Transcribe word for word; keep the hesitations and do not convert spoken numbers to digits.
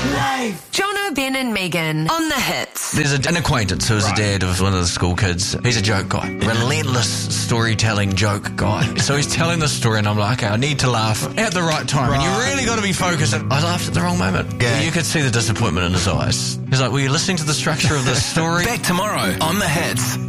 Life. Jono, Ben and Megan on the hits. There's a, an acquaintance who's right. a dad of one of the school kids. He's a joke guy. Relentless storytelling joke guy. So he's telling the story and I'm like, okay, I need to laugh at the right time. Right. And you really got to be focused. And I laughed at the wrong moment. Yeah. You could see the disappointment in his eyes. He's like, were you listening to the structure of this story? Back tomorrow on The Hits.